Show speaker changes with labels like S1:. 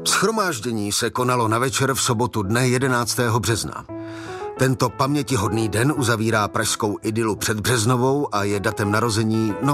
S1: Shromáždění se konalo na večer v sobotu dne 11. března. Tento pamětihodný den uzavírá pražskou idylu předbřeznovou a je datem narození